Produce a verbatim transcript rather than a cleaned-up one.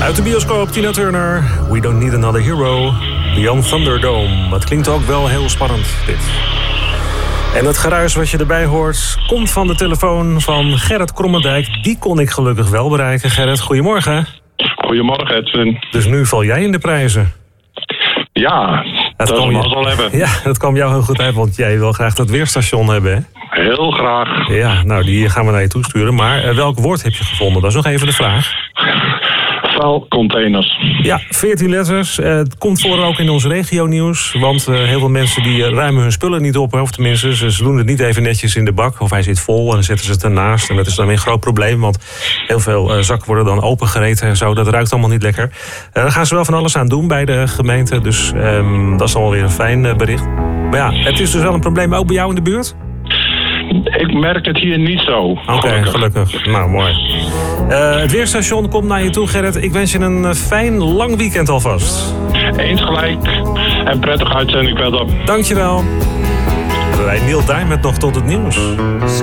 Uit de bioscoop, Tina Turner. We don't need another hero. Beyond Thunderdome. Het klinkt ook wel heel spannend, dit. En het geruis wat je erbij hoort komt van de telefoon van Gerrit Krommendijk. Die kon ik gelukkig wel bereiken. Gerrit, goedemorgen. Goedemorgen, Edwin. Dus nu val jij in de prijzen. Ja, dat, dat we al hebben. Ja, dat kwam jou heel goed uit, want jij wil graag dat weerstation hebben, hè? Heel graag. Ja, nou, die gaan we naar je toesturen. Maar uh, welk woord heb je gevonden? Dat is nog even de vraag. Vuilcontainers. Ja, veertien letters. Uh, het komt voor ook in ons regionieuws. Want uh, heel veel mensen die uh, ruimen hun spullen niet op. Of tenminste, ze doen het niet even netjes in de bak. Of hij zit vol en dan zetten ze het ernaast. En dat is dan weer een groot probleem. Want heel veel uh, zakken worden dan opengereten en zo. Dat ruikt allemaal niet lekker. Uh, daar gaan ze wel van alles aan doen bij de gemeente. Dus um, dat is dan wel weer een fijn uh, bericht. Maar ja, het is dus wel een probleem ook bij jou in de buurt? Ik merk het hier niet zo. Oké, okay, gelukkig. gelukkig. Nou, mooi. Uh, het weerstation komt naar je toe, Gerrit. Ik wens je een uh, fijn, lang weekend alvast. Eens gelijk. En prettig uitzending verder. Dankjewel. Wij Neil Diamond nog tot het nieuws.